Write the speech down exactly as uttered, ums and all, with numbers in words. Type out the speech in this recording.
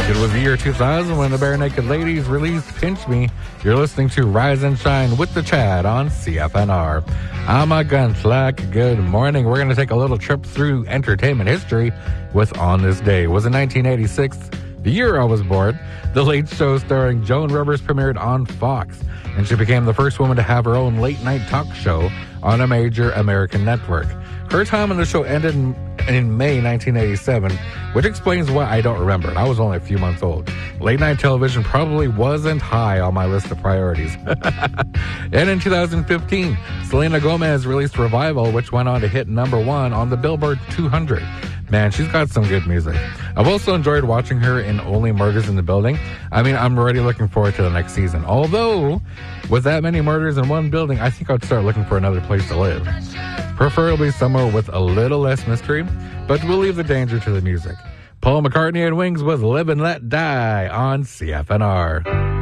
It was the year two thousand when the Bare Naked Ladies released Pinch Me. You're listening to Rise and Shine with the Chad on C F N R. I'm a Gunflack. Good morning. We're going to take a little trip through entertainment history with On This Day. It was in nineteen eighty-six, the year I was born. The Late Show starring Joan Rivers premiered on Fox, and she became the first woman to have her own late-night talk show on a major American network. Her time on the show ended in, in May nineteen eighty-seven, which explains why I don't remember it. I was only a few months old. Late-night television probably wasn't high on my list of priorities. And in two thousand fifteen, Selena Gomez released Revival, which went on to hit number one on the Billboard two hundred. Man, she's got some good music. I've also enjoyed watching her in Only Murders in the Building. I mean, I'm already looking forward to the next season. Although, with that many murders in one building, I think I'd start looking for another place to live. Preferably somewhere with a little less mystery, but we'll leave the danger to the music. Paul McCartney and Wings with Live and Let Die on C F N R.